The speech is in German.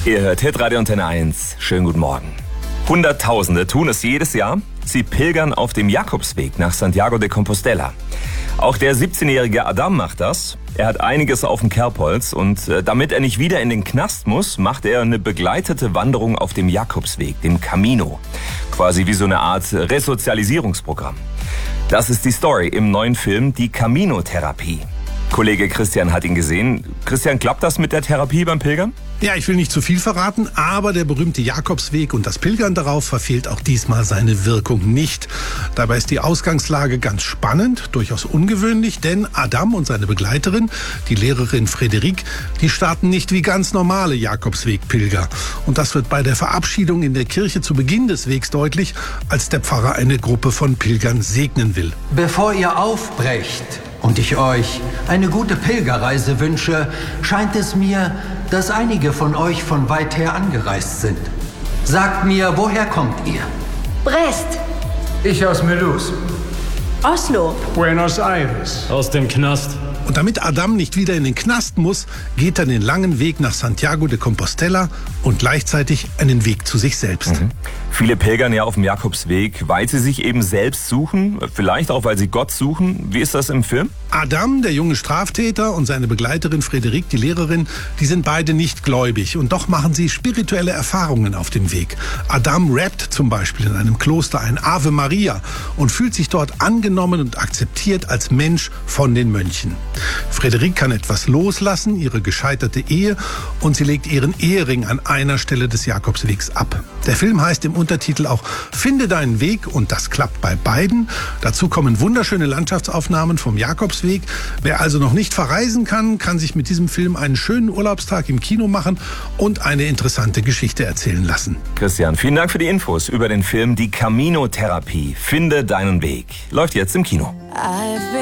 Ihr hört Hitradio Antenne 1. Schönen guten Morgen. Hunderttausende tun es jedes Jahr. Sie pilgern auf dem Jakobsweg nach Santiago de Compostela. Auch der 17-jährige Adam macht das. Er hat einiges auf dem Kerbholz und damit er nicht wieder in den Knast muss, macht er eine begleitete Wanderung auf dem Jakobsweg, dem Camino. Quasi wie so eine Art Resozialisierungsprogramm. Das ist die Story im neuen Film Die Camino-Therapie. Kollege Christian hat ihn gesehen. Christian, klappt das mit der Therapie beim Pilgern? Ja, ich will nicht zu viel verraten, aber der berühmte Jakobsweg und das Pilgern darauf verfehlt auch diesmal seine Wirkung nicht. Dabei ist die Ausgangslage ganz spannend, durchaus ungewöhnlich, denn Adam und seine Begleiterin, die Lehrerin Frédérique, die starten nicht wie ganz normale Jakobsweg-Pilger. Und das wird bei der Verabschiedung in der Kirche zu Beginn des Wegs deutlich, als der Pfarrer eine Gruppe von Pilgern segnen will. Bevor ihr aufbrecht und ich euch eine gute Pilgerreise wünsche, scheint es mir, dass einige von euch von weit her angereist sind. Sagt mir, woher kommt ihr? Brest. Ich aus Melus. Oslo. Buenos Aires. Aus dem Knast. Und damit Adam nicht wieder in den Knast muss, geht er den langen Weg nach Santiago de Compostela und gleichzeitig einen Weg zu sich selbst. Viele pilgern ja auf dem Jakobsweg, weil sie sich eben selbst suchen, vielleicht auch, weil sie Gott suchen. Wie ist das im Film? Adam, der junge Straftäter, und seine Begleiterin Frédérique, die Lehrerin, die sind beide nicht gläubig und doch machen sie spirituelle Erfahrungen auf dem Weg. Adam rappt zum Beispiel in einem Kloster ein Ave Maria und fühlt sich dort angenommen und akzeptiert als Mensch von den Mönchen. Frédérique kann etwas loslassen, ihre gescheiterte Ehe, und sie legt ihren Ehering an einer Stelle des Jakobswegs ab. Der Film heißt im Untertitel auch Finde deinen Weg, und das klappt bei beiden. Dazu kommen wunderschöne Landschaftsaufnahmen vom Jakobsweg. Wer also noch nicht verreisen kann, kann sich mit diesem Film einen schönen Urlaubstag im Kino machen und eine interessante Geschichte erzählen lassen. Christian, vielen Dank für die Infos über den Film Die Camino-Therapie. Finde deinen Weg. Läuft jetzt im Kino.